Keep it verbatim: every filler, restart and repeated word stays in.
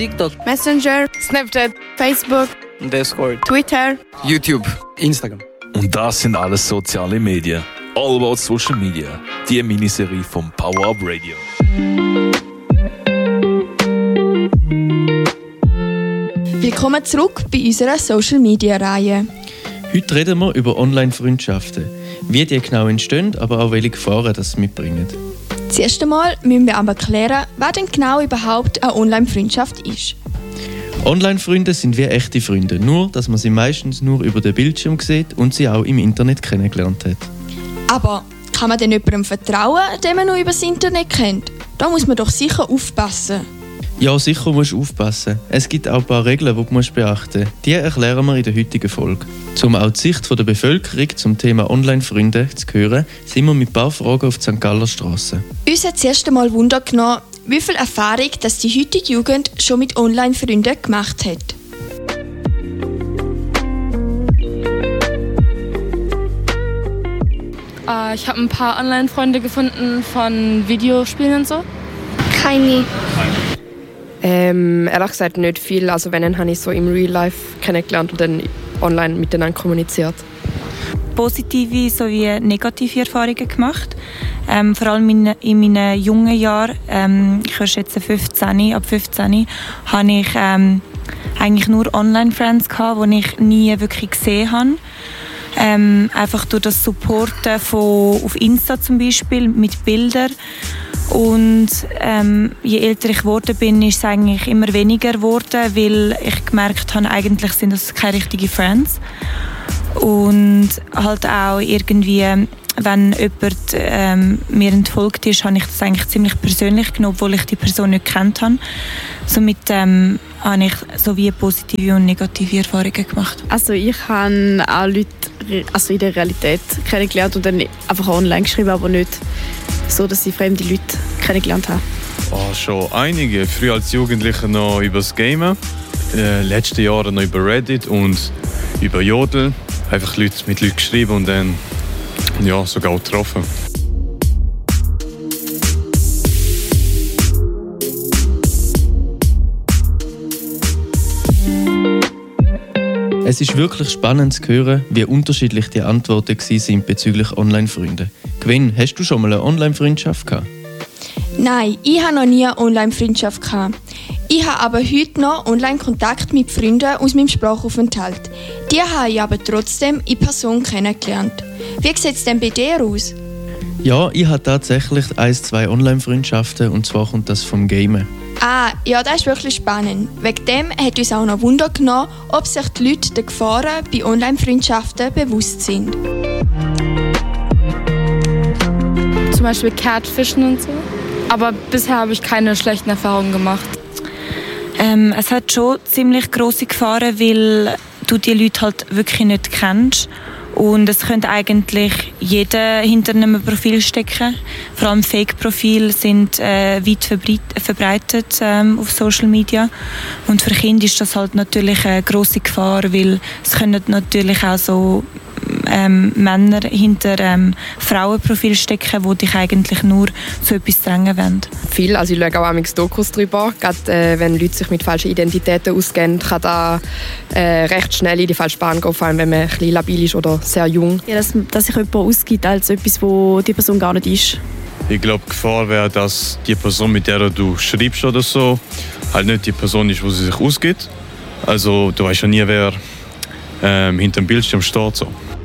TikTok, Messenger, Snapchat, Facebook, Discord, Twitter, YouTube, Instagram. Und das sind alles soziale Medien. All about Social Media. Die Miniserie vom Power Up Radio. Willkommen zurück bei unserer Social Media Reihe. Heute reden wir über Online-Freundschaften. Wie die genau entstehen, aber auch welche Gefahren das mitbringen. Zuerst einmal müssen wir aber klären, was denn genau überhaupt eine Online-Freundschaft ist. Online-Freunde sind wie echte Freunde, nur dass man sie meistens nur über den Bildschirm sieht und sie auch im Internet kennengelernt hat. Aber kann man denn jemandem vertrauen, den man nur über das Internet kennt? Da muss man doch sicher aufpassen. Ja, sicher musst du aufpassen. Es gibt auch ein paar Regeln, die du beachten musst. Die erklären wir in der heutigen Folge. Um auch die Sicht der Bevölkerung zum Thema Online-Freunde zu hören, sind wir mit ein paar Fragen auf die Sankt Galler Straße. Uns hat zuerst einmal Wunder genommen, wie viel Erfahrung dass die heutige Jugend schon mit Online-Freunden gemacht hat. Uh, ich habe ein paar Online-Freunde gefunden von Videospielen und so. keine. Ähm, ehrlich gesagt nicht viel. Also wenn, dann habe ich so im Real Life kennengelernt und dann online miteinander kommuniziert. Positive sowie negative Erfahrungen gemacht. Ähm, vor allem in, in meinen jungen Jahren, ähm, ich war jetzt fünfzehn, ab fünfzehn, hatte ich ähm, eigentlich nur Online-Friends, die ich nie wirklich gesehen habe. Ähm, einfach durch das Supporten von, auf Insta zum Beispiel mit Bildern. Und ähm, je älter ich geworden bin, ist es eigentlich immer weniger geworden, weil ich gemerkt habe, eigentlich sind das keine richtigen Friends. Und halt auch irgendwie, wenn jemand ähm, mir entfolgt ist, habe ich das eigentlich ziemlich persönlich genommen, obwohl ich die Person nicht gekannt habe. Somit ähm, habe ich sowie positive und negative Erfahrungen gemacht. Also ich habe auch Leute also in der Realität kennengelernt und dann einfach online geschrieben, aber nicht so, dass ich fremde Leute kennengelernt habe. Oh, schon einige. Früher als Jugendlicher noch über das Gamen, äh, letzte Jahre noch über Reddit und über Jodel. Einfach Leute, mit Leuten geschrieben und dann ja, sogar auch getroffen. Es ist wirklich spannend zu hören, wie unterschiedlich die Antworten waren bezüglich Online-Freunde. Gwen, hast du schon mal eine Online-Freundschaft gehabt? Nein, ich habe noch nie eine Online-Freundschaft gehabt. Ich habe aber heute noch Online-Kontakt mit Freunden aus meinem Sprachaufenthalt. Die habe ich aber trotzdem in Person kennengelernt. Wie sieht es denn bei dir aus? Ja, ich habe tatsächlich ein, zwei Online-Freundschaften und zwar kommt das vom Gamen. Ah, ja, das ist wirklich spannend. Wegen dem hat uns auch noch Wunder genommen, ob sich die Leute der Gefahren bei Online-Freundschaften bewusst sind. Zum Beispiel Catfischen und so. Aber bisher habe ich keine schlechten Erfahrungen gemacht. Ähm, es hat schon ziemlich grosse Gefahren, weil du die Leute halt wirklich nicht kennst. Und es könnte eigentlich jeder hinter einem Profil stecken. Vor allem Fake-Profile sind äh, weit verbreitet ähm, auf Social Media. Und für Kinder ist das halt natürlich eine grosse Gefahr, weil es können natürlich auch so ähm, Männer hinter ähm, Frauenprofil stecken, die dich eigentlich nur zu etwas drängen wollen. Viel, also ich schaue auch manchmal Dokus drüber. Gerade äh, wenn Leute sich mit falschen Identitäten ausgeben, kann da äh, recht schnell in die falsche Bahn gehen, vor allem wenn man ein bisschen labil ist oder sehr jung. Ja, dass, dass sich jemand ausgibt als etwas, wo die Person gar nicht ist. Ich glaube, die Gefahr wäre, dass die Person, mit der du schreibst oder so, halt nicht die Person ist, wo sie sich ausgibt. Also du weißt ja nie, wer ähm, hinter dem Bildschirm steht. So.